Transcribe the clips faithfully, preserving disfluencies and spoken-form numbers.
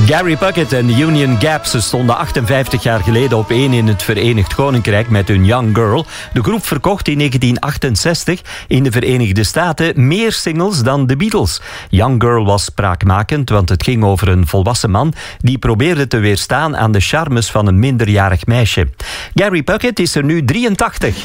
Gary Puckett en de Union Gap stonden achtenvijftig jaar geleden op één in het Verenigd Koninkrijk met hun Young Girl. De groep verkocht in negentien achtenzestig in de Verenigde Staten meer singles dan de Beatles. Young Girl was spraakmakend, want het ging over een volwassen man die probeerde te weerstaan aan de charmes van een minderjarig meisje. Gary Puckett is er nu drieëntachtig.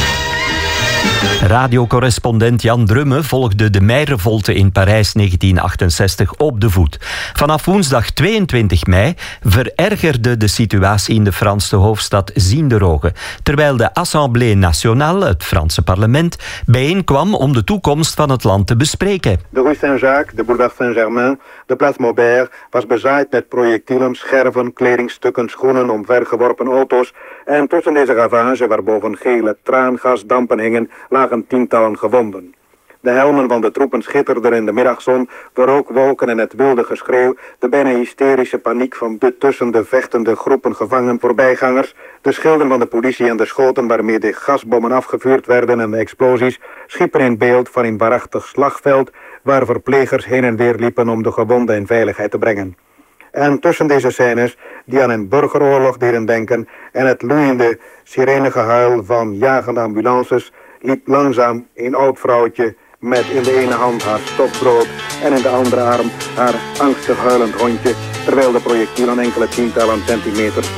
Radiocorrespondent Jan Drumme volgde de meirevolte in Parijs negentien achtenzestig op de voet. Vanaf woensdag tweeëntwintig mei verergerde de situatie in de Franse hoofdstad Zienderoge, terwijl de Assemblée Nationale, het Franse parlement, bijeenkwam om de toekomst van het land te bespreken. De rue Saint-Jacques, de boulevard Saint-Germain, de Place Maubert was bezaaid met projectielen, scherven, kledingstukken, schoenen, omvergeworpen auto's en tussen deze ravage, waarboven gele traangasdampen hingen, lagen tientallen gewonden. De helmen van de troepen schitterden in de middagzon, de rookwolken en het wilde geschreeuw, de bijna hysterische paniek van de tussen de vechtende groepen gevangen voorbijgangers, de schilden van de politie en de schoten waarmee de gasbommen afgevuurd werden en de explosies schiepen in beeld van een waarachtig slagveld waar verplegers heen en weer liepen om de gewonden in veiligheid te brengen. En tussen deze scènes, die aan een burgeroorlog deden denken en het loeiende sirenegehuil van jagende ambulances, liep langzaam een oud vrouwtje met in de ene hand haar stokbrood en in de andere arm haar angstig huilend hondje, terwijl de projectielen enkele tientallen centimeters